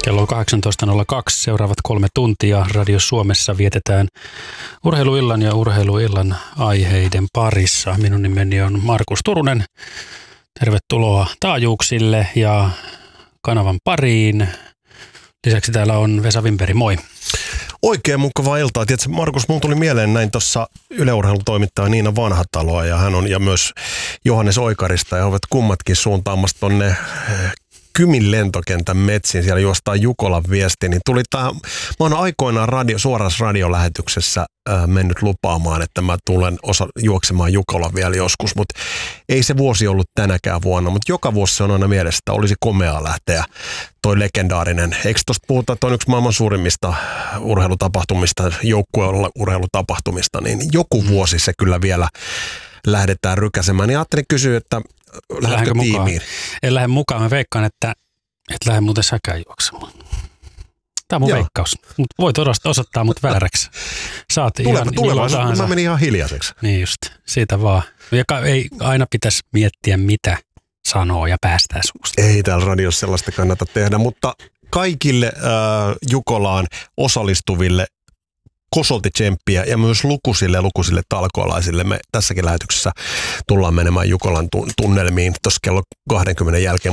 Kello on 18.02. Seuraavat 3 tuntia Radio Suomessa vietetään urheiluillan ja urheiluillan aiheiden parissa. Minun nimeni on Markus Turunen. Tervetuloa taajuuksille ja kanavan pariin. Lisäksi täällä on Vesa Wimperi, moi. Oikein mukavaa iltaa. Tiedätkö, Markus, mulla tuli mieleen näin tuossa Yle Urheilutoimittaja Niina Vanhataloa ja hän on ja myös Johannes Oikarista ja he ovat kummatkin suuntaamassa tonne Kymin lentokentän metsiin, siellä juostaan Jukolan viesti, niin tuli tämä, mä oon aikoinaan suorassa radiolähetyksessä mennyt lupaamaan, että mä tulen juoksemaan Jukolan vielä joskus, mutta ei se vuosi ollut tänäkään vuonna, mutta joka vuosi se on aina mielessä, että olisi komeaa lähteä toi legendaarinen, eikö tuosta puhuta, että on yksi maailman suurimmista urheilutapahtumista, joukkueurheilutapahtumista, niin joku vuosi se kyllä vielä lähdetään rykäsemään, niin ajattelin kysyä, että lähdekö tiimiin? En lähde mukaan. Mä veikkaan, että et lähde muuten säkään juoksemaan. Tämä on mun veikkaus. Mut voit osoittaa mut vääräksi. Saat tulevaisuudessa. Mä menin ihan hiljaiseksi. Niin just. Siitä vaan. Ja ei aina pitäisi miettiä, mitä sanoo ja päästää suusta. Ei täällä radiossa sellaista kannata tehdä, mutta kaikille Jukolaan osallistuville kosolti tsemppiä ja myös lukuisille talkoolaisille. Me tässäkin lähetyksessä tullaan menemään Jukolan tunnelmiin tuossa kello 20 jälkeen.